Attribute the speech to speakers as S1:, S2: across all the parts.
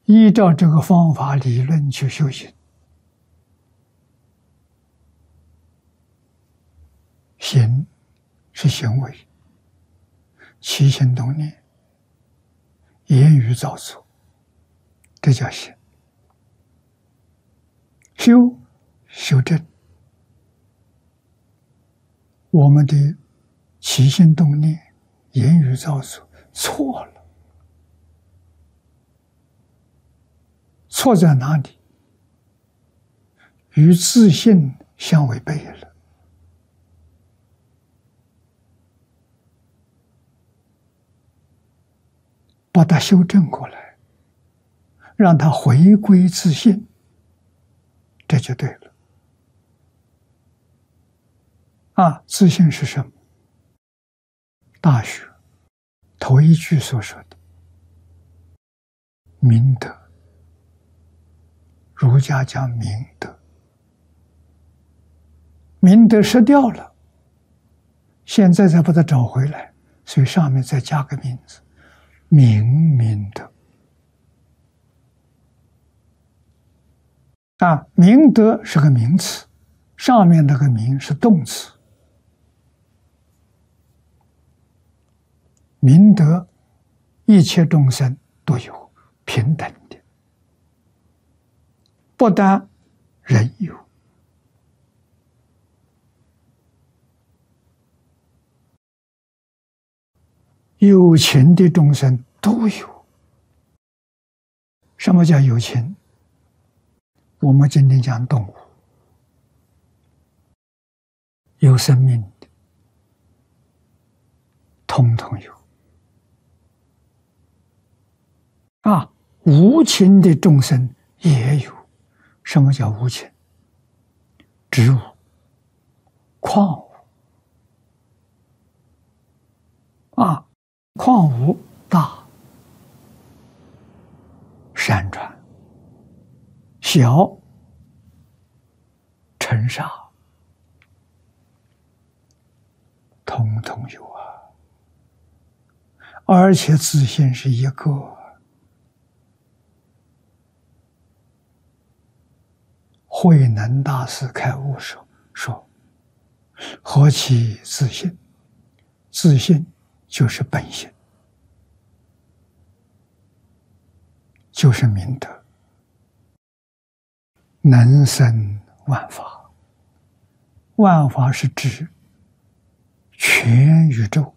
S1: 依照这个方法理论去修行，行是行为，起心动念，言语造作，这叫行。修正我们的起心动念、言语造作错了，错在哪里？与自信相违背了。把它修正过来，让它回归自信，这就对了。自信是什么？大学头一句所说的明德，儒家讲明德，明德失掉了，现在再把它找回来，所以上面再加个名字，明德。明德是个名词，上面那个明是动词。明德，一切众生都有平等的，不但人有，有情的众生都有。什么叫有情？我们今天讲动物，有生命的，统统有。无情的众生也有。什么叫无情？植物、矿物。矿物大，山川；小，尘沙，统统有而且自性是一个。慧能大师开悟时说：“何其自性？自性就是本性，就是明德，能生万法。万法是指全宇宙，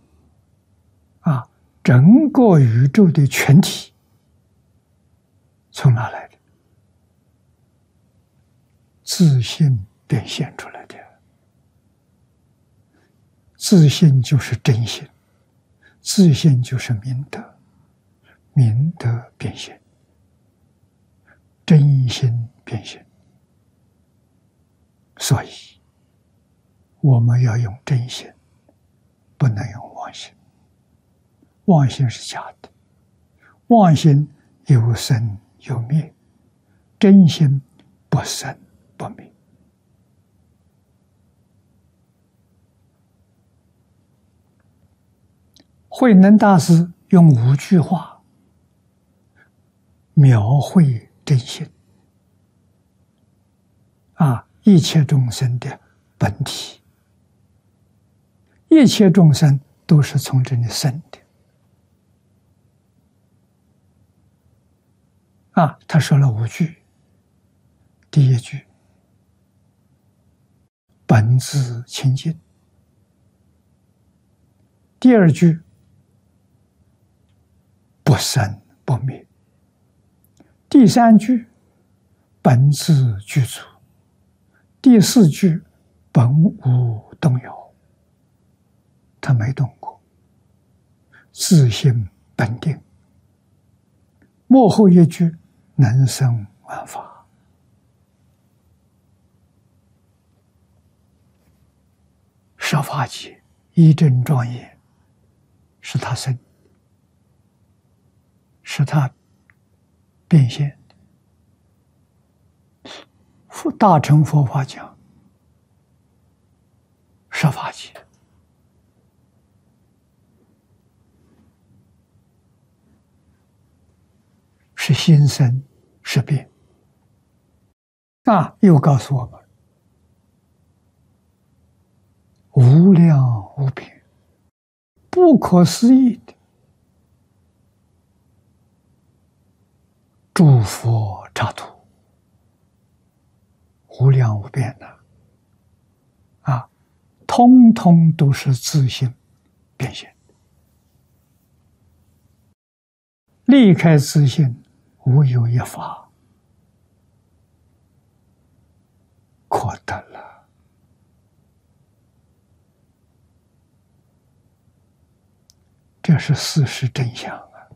S1: 整个宇宙的全体，从哪来的？自性变现出来的。自性就是真性，自性就是明德，明德变现，真心变现。所以我们要用真心，不能用妄心。妄心是假的，妄心有生有灭，真心不生不灭。慧能大师用5句话描绘真心，一切众生的本体，一切众生都是从这里生的。他说了5句。第一句，本自清净；第二句，不生不灭；第3句，本自具足；第4句，本无动摇。他没动过，自性本定。末后一句，能生万法。十法界一真庄严，是他生，是他变现的。大乘佛法讲，十法界是心生是变。又告诉我们，无量无边、不可思议的诸佛刹土，无量无边通通都是自性变现。离开自性，无有一法可得了。这是事实真相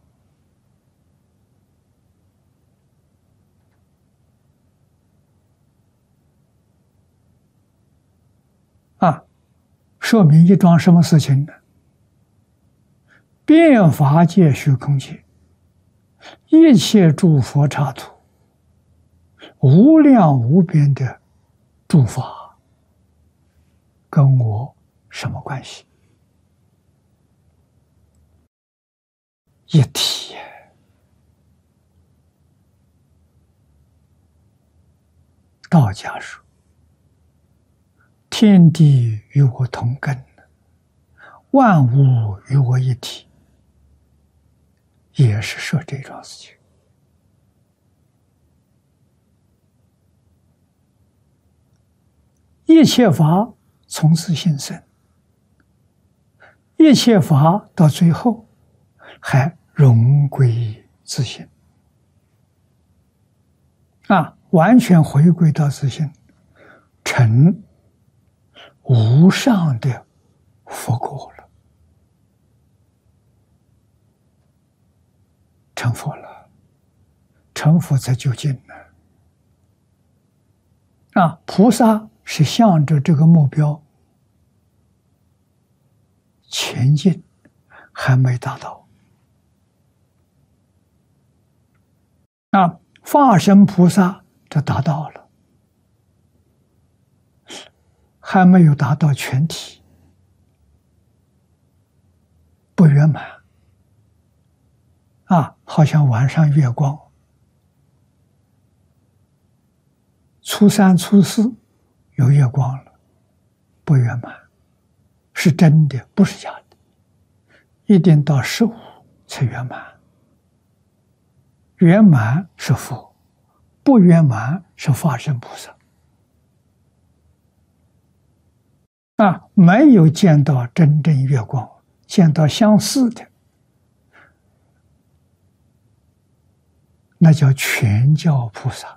S1: 说明一桩什么事情呢？遍法界虚空界，一切诸佛刹土，无量无边的诸法，跟我什么关系？一体。道家说，天地与我同根，万物与我一体，也是说这桩事情。一切法从自性生，一切法到最后还融归自性完全回归到自性，成无上的佛果了，成佛了，成佛才究竟呢。菩萨是向着这个目标前进，还没达到。化身菩萨这达到了，还没有达到全体，不圆满好像晚上月光，初三初四有月光了，不圆满，是真的，不是假的，一定到15才圆满。圆满是佛，不圆满是化身菩萨没有见到真正月光，见到相似的，那叫全教菩萨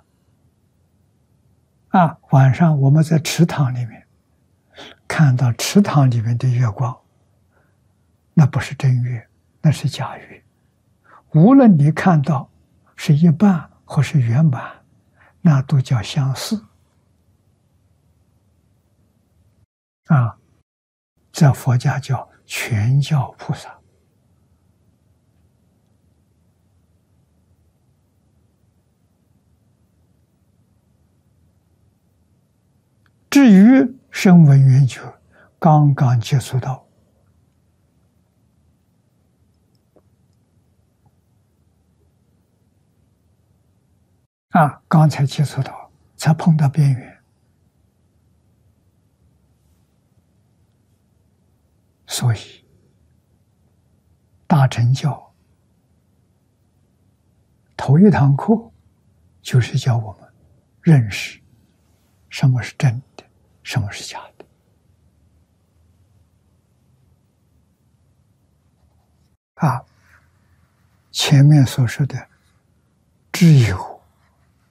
S1: 晚上我们在池塘里面看到池塘里面的月光，那不是真月，那是假月。无论你看到是一半或是圆满，那都叫相似在佛家叫全教菩萨。至于声闻缘觉，刚刚接触到刚才接触到，才碰到边缘，所以大乘教头一堂课就是教我们认识什么是真的，什么是假的前面所说的知有